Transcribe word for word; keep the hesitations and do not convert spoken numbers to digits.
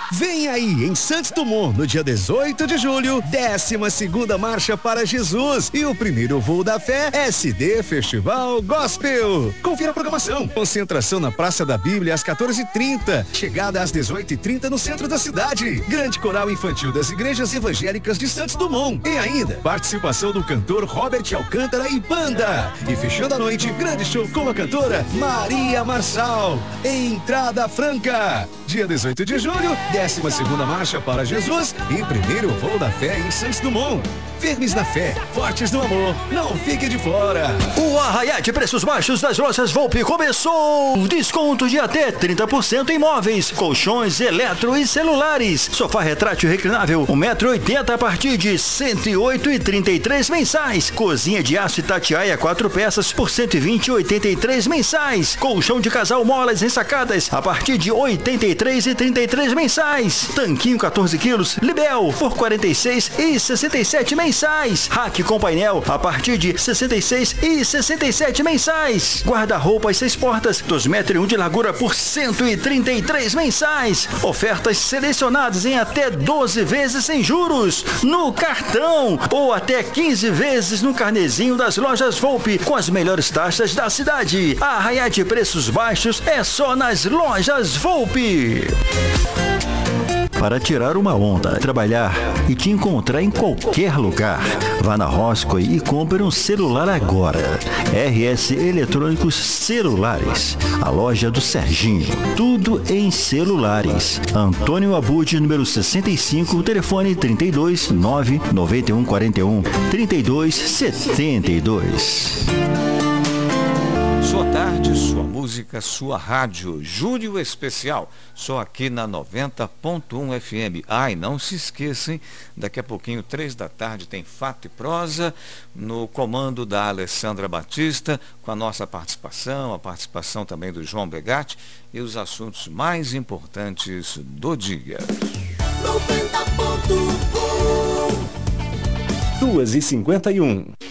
Vem aí, em Santos Dumont, no dia dezoito de julho, décima segunda Marcha para Jesus e o primeiro voo da fé, S D Festival Gospel. Confira a programação. Concentração na Praça da Bíblia às quatorze e trinta. Chegada às dezoito e trinta no centro da cidade. Grande coral infantil das igrejas evangélicas de Santos Dumont. E ainda, participação do cantor Robert Alcântara e banda. E fechando a noite, grande show com a cantora Maria Marçal. Entrada franca. Dia dezoito de julho, décima segunda Marcha para Jesus e primeiro voo da fé em Santos Dumont. Firmes na fé, fortes no amor, não fique de fora. O arraiá de preços baixos das lojas Volpe começou. Desconto de até trinta por cento em móveis, colchões, eletro e celulares. Sofá retrátil reclinável, um metro e oitenta a partir de cento e oito e trinta e três mensais. Cozinha de aço Itatiaia quatro peças por cento e vinte e oitenta e três mensais. Colchão de casal molas ensacadas a partir de oitenta e três e trinta e três mensais. Tanquinho quatorze quilos, Libel por quarenta e seis e sessenta e sete mensais. Mensais. Rack com painel a partir de sessenta e seis e sessenta e sete mensais. Guarda-roupas seis portas, dois metros e um de largura por cento e trinta e três mensais. Ofertas selecionadas em até doze vezes sem juros no cartão ou até quinze vezes no carnezinho das lojas Volpe com as melhores taxas da cidade. A arraiá de preços baixos é só nas lojas Volpe. Para tirar uma onda, trabalhar e te encontrar em qualquer lugar. Vá na Roscoe e compre um celular agora. R S Eletrônicos Celulares, a loja do Serginho. Tudo em celulares. Antônio Abud, número sessenta e cinco, telefone trinta e dois, nove nove um quatro um, trinta e dois, setenta e dois. Sua tarde, sua música, sua rádio. Júlio Especial, só aqui na noventa ponto um F M. Ai, não se esqueçam, daqui a pouquinho, três da tarde, tem Fato e Prosa, no comando da Alessandra Batista, com a nossa participação, a participação também do João Begatti e os assuntos mais importantes do dia. duas e cinquenta e um.